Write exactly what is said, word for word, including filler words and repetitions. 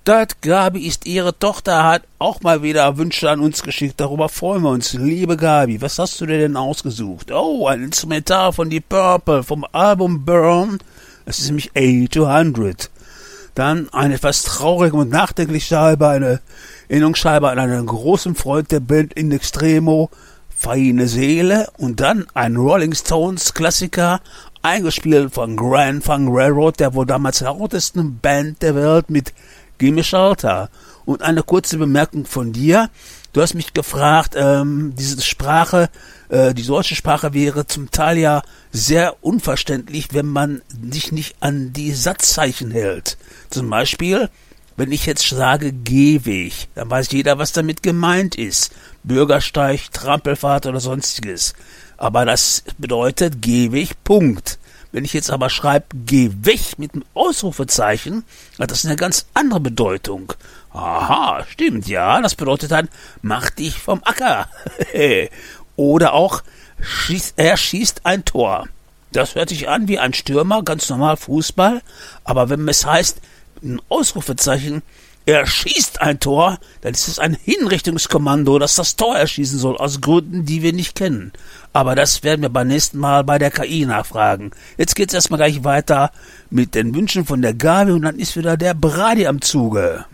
Das Gabi ist ihre Tochter, hat auch mal wieder Wünsche an uns geschickt. Darüber freuen wir uns. Liebe Gabi, was hast du dir denn ausgesucht? Oh, ein Instrumental von Deep Purple vom Album Burn. Es ist nämlich A zweihundert. Dann eine etwas traurige und nachdenkliche Scheibe, eine Erinnerungsscheibe an einen großen Freund der Band In Extremo, Feine Seele. Und dann ein Rolling Stones Klassiker, eingespielt von Grand Funk Railroad, der wohl damals lautesten Band der Welt mit Gimme Shelter. Und eine kurze Bemerkung von dir. Du hast mich gefragt, ähm, diese Sprache, äh, die deutsche Sprache wäre zum Teil ja sehr unverständlich, wenn man sich nicht an die Satzzeichen hält. Zum Beispiel, wenn ich jetzt sage Gehweg, dann weiß jeder, was damit gemeint ist. Bürgersteig, Trampelfahrt oder sonstiges. Aber das bedeutet Gehweg, Punkt. Wenn ich jetzt aber schreibe, geh weg mit einem Ausrufezeichen, hat das eine ganz andere Bedeutung. Aha, stimmt, ja, das bedeutet dann, mach dich vom Acker. Oder auch, schieß, er schießt ein Tor. Das hört sich an wie ein Stürmer, ganz normal Fußball, aber wenn es heißt, ein Ausrufezeichen, er schießt ein Tor, dann ist es ein Hinrichtungskommando, das das Tor erschießen soll, aus Gründen, die wir nicht kennen. Aber das werden wir beim nächsten Mal bei der K I nachfragen. Jetzt geht's erstmal gleich weiter mit den Wünschen von der Gabi und dann ist wieder der Brady am Zuge.